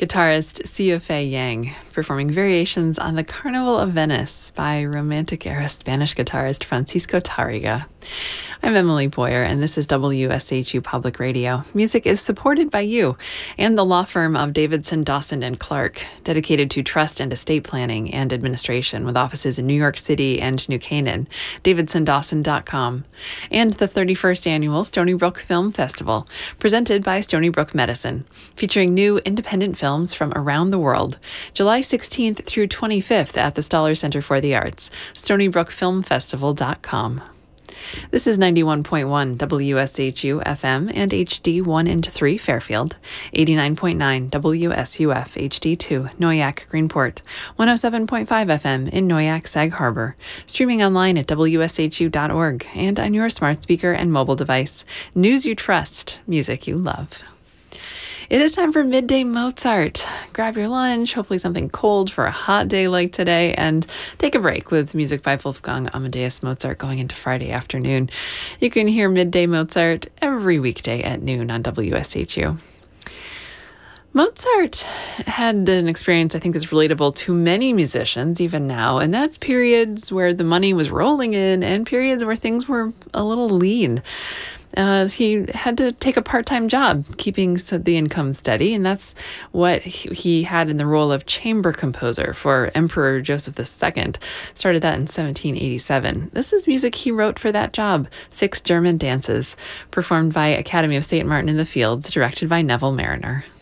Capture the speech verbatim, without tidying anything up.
guitarist Sia Fei Yang, performing variations on the Carnival of Venice by Romantic-era Spanish guitarist Francisco Tarrega. I'm Emily Boyer, and this is W S H U Public Radio. Music is supported by you and the law firm of Davidson, Dawson and Clark, dedicated to trust and estate planning and administration with offices in New York City and New Canaan, davidson dawson dot com, and the thirty-first Annual Stony Brook Film Festival, presented by Stony Brook Medicine, featuring new independent films from around the world, July sixteenth through twenty-fifth at the Stoller Center for the Arts, stony brook film festival dot com. This is ninety-one point one W S H U F M and H D one and three Fairfield, eighty-nine point nine W S U F H D two Noyac Greenport, one oh seven point five F M in Noyac Sag Harbor, streaming online at W S H U dot org and on your smart speaker and mobile device. News you trust, music you love. It is time for Midday Mozart. Grab your lunch, hopefully something cold for a hot day like today, and take a break with music by Wolfgang Amadeus Mozart going into Friday afternoon. You can hear Midday Mozart every weekday at noon on W S H U. Mozart had an experience I think is relatable to many musicians even now, and that's periods where the money was rolling in and periods where things were a little lean. Uh, he had to take a part-time job, keeping the income steady, and that's what he, he had in the role of chamber composer for Emperor Joseph the Second. Started that in seventeen eighty-seven. This is music he wrote for that job, six German dances, performed by Academy of Saint Martin in the Fields, directed by Neville Mariner.